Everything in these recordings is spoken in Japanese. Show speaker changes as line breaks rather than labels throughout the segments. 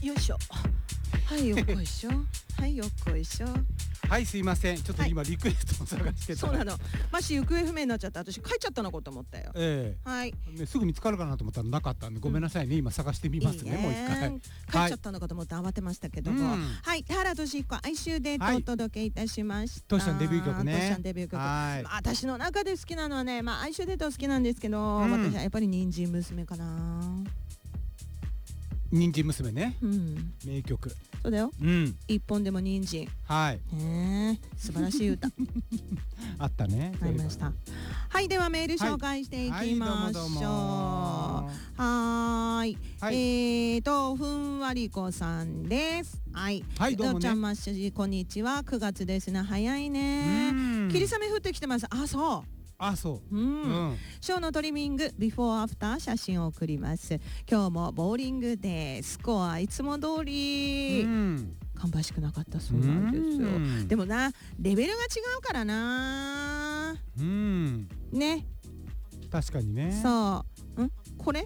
よいしょ。はいよっこいしょ。はいよっこいしょ。
はい、すいません、ちょっと今リクエストを探してた
そうなの。マシ行方不明になっちゃった。私帰っちゃったのかと思ったよ。はい。
ね、すぐ見つかるかなと思ったらなかったんで、ごめんなさいね、今探してみますね、もう一回。
帰っちゃったのかと思って慌てましたけども、はい、原俊彦哀愁デートをお届けいたしました。
トシちゃんデビュー曲ね。
トシちゃんデビュー曲。私の中で好きなのはね、哀愁デート好きなんですけど、私はやっぱり人参娘かな。
人参娘ね。名曲。
そうだよ。一本でも人参。
はい。
素晴らしい歌。
あったね。
ありました。はい、ではメール紹介していきましょう。はい。ふんわりこさんです。はい。どうもね。ちゃんまっしー、こんにちは。9月ですね。早いね。霧雨降ってきてます。あ、そう。
そう。
ショーのトリミングビフォーアフター写真を送ります。今日もボーリングでスコアいつも通り芳しくなかったそうなんですよ。でもな、レベルが違うからな。ね。
確かにね。
そう。これ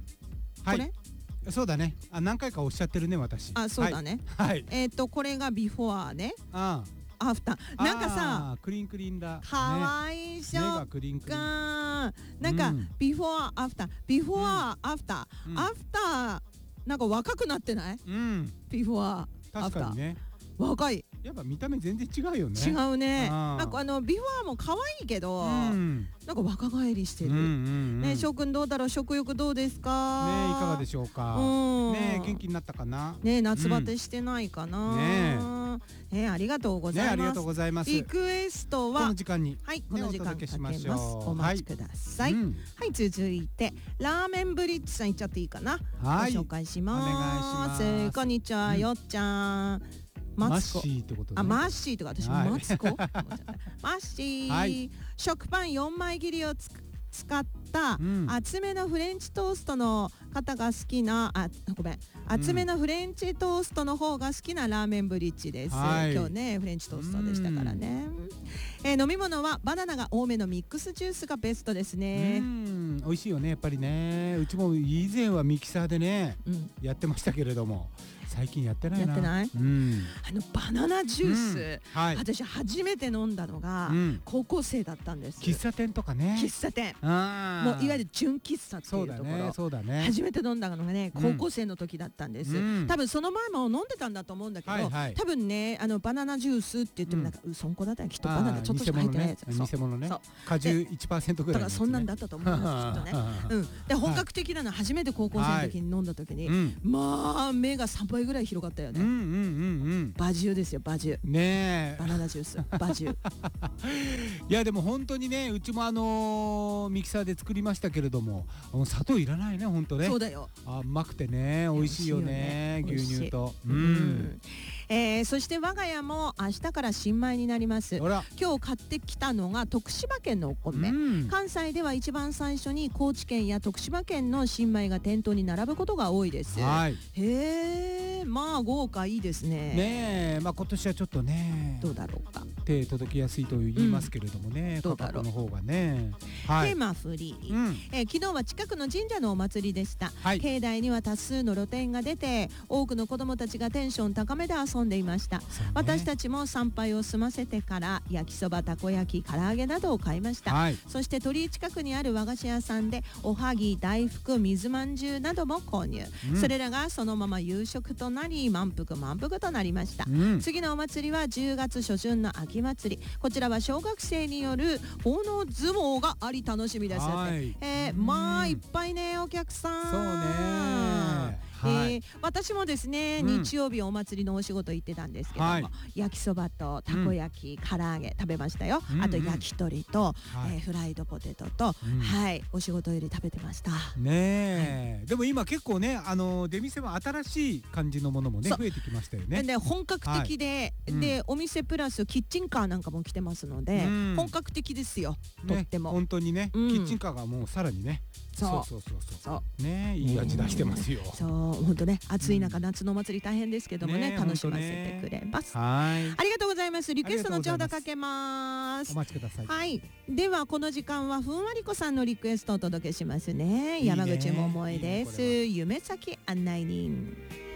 そうだね。何回かおっしゃってるね、私。
そうだね。
はい。
これがビフォーね。アフターなんかさ、
クリンクリンだ。
かわいいしょ。
目がクリンクリン。
なんかビフォーアフター、ビフォーアフター、アフターなんか若くなってない？ビフォーアフター。
確かにね。
若い。
やっぱ見た目全然違うよね。
違うね。なんかビフォーも可愛いけど、なんか若返りしてる。ね、翔くんどうだろう、食欲どうですか？
ね、いかがでしょうか。ね、元気になったかな。
ね、夏バテしてないかな。ありがとうございます。
ありがとうございます。
リクエストは
この時間に、
はい、この時間かけます。お待ちください。はい、続いてラーメンブリッジさんいっちゃっていいかな。ご紹介します。お願いします。こんにちは、よっちゃん。
マッシーってことね。
マッシーとか私マツコ。マッシー。食パン4枚切りを使った厚めのフレンチトーストの方が好きな厚めのフレンチトーストの方が好きなラーメンブリッジです。今日ねフレンチトーストでしたからね。飲み物はバナナが多めのミックスジュースがベストですね。
美味しいよね、やっぱりね。うちも以前はミキサーでねやってましたけれども、最近やってないな。
やってない？バナナジュース、私初めて飲んだのが高校生だったんです。
喫茶店とかね。
喫茶店。もういわゆる純喫茶っていうところ。
そうだね。
初めて飲んだのがね、高校生の時だったんです。多分その前も飲んでたんだと思うんだけど、多分ね、バナナジュースって言ってもなんかうそんこだったらきっとバナナちょっとしか入ってないやつ。
偽物ね。果汁 1% ぐらい。
だからそんなんだったと思うんですきっとね。で本格的なの初めて高校生の時に飲んだ時に、まあ目が3倍ぐらい広がったよね。バジュですよ、バジュ。ねえ。バナナジュース、バジュ。
いやでも本当にね、うちもミキサーで作りましたけれども、砂糖いらないね、本当ね。
そうだよ。
甘くてね、美味しいよね、牛乳と。
そして我が家も明日から新米になります。今日買ってきたのが徳島県のお米。関西では一番最初に高知県や徳島県の新米が店頭に並ぶことが多いです。まあ豪華いいですね。
ねえ、今年はちょっとね、
どうだろうか。
手届きやすいと言いますけれどもね、価格の方がね。
テーマフリー。昨日は近くの神社のお祭りでした。境内には多数の露店が出て、多くの子どもたちがテンション高めで遊んでいました。私たちも参拝を済ませてから焼きそば、たこ焼き、唐揚げなどを買いました。そして鳥居近くにある和菓子屋さんでおはぎ、大福、水まんじゅうなども購入。それらがそのまま夕食となり満腹となりました。次のお祭りは10月初旬の秋祭り。こちらは小学生による奉納相撲があり楽しみです。まあいっぱいね、お客さん。
そうね。
私もですね、日曜日お祭りのお仕事行ってたんですけども、焼きそばとたこ焼き、唐揚げ食べましたよ。あと焼き鳥とフライドポテトと、お仕事より食べてました
ね。でも今結構ね、出店も新しい感じのものもね増えてきましたよね。
で本格的で、お店プラスキッチンカーなんかも来てますので、本格的ですよ。とっても
本当にね、キッチンカーがもうさらにね。そうね、いい味出してますよ。
そう本当ね、暑い中夏のお祭り大変ですけどもね、楽しませてくれます。ありがとうございます。リクエストのちょうどかけます。
お待ちください。
はい、ではこの時間はふんわりこさんのリクエストをお届けしますね。山口百恵です。夢先案内人。